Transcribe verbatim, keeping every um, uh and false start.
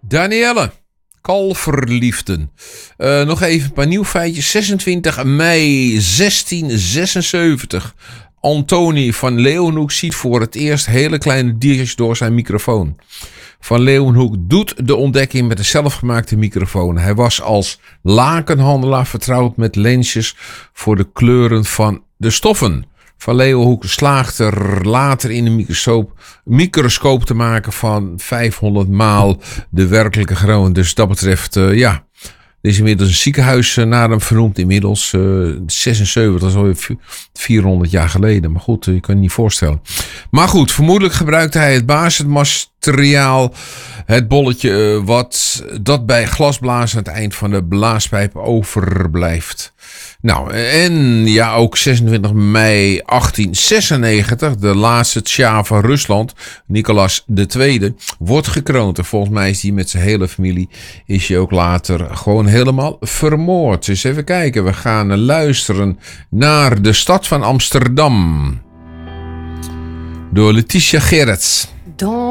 Danielle, kalverliefden. Uh, nog even een paar nieuw feitjes. zesentwintig mei zestien zesenzeventig. Antoni van Leeuwenhoek ziet voor het eerst hele kleine diertjes door zijn microfoon. Van Leeuwenhoek doet de ontdekking met een zelfgemaakte microfoon. Hij was als lakenhandelaar vertrouwd met lensjes voor de kleuren van de stoffen. Van Leeuwenhoek slaagt er later in een microscoop, microscoop te maken van vijfhonderd maal de werkelijke grootte. Dus dat betreft, uh, ja, er is inmiddels een ziekenhuis uh, naar hem vernoemd. Inmiddels uh, zesenzeventig, dat is alweer vierhonderd jaar geleden. Maar goed, uh, je kan je niet voorstellen. Maar goed, vermoedelijk gebruikte hij het basismateriaal, het bolletje uh, wat dat bij glasblazen aan het eind van de blaaspijp overblijft. Nou, en ja, ook zesentwintig mei achttien zesennegentig, de laatste Tsjaar van Rusland, Nicolas de Tweede, wordt gekroond. En volgens mij is hij met zijn hele familie, is hij ook later gewoon helemaal vermoord. Dus even kijken, we gaan luisteren naar de stad van Amsterdam. Door Letitia Gerrits.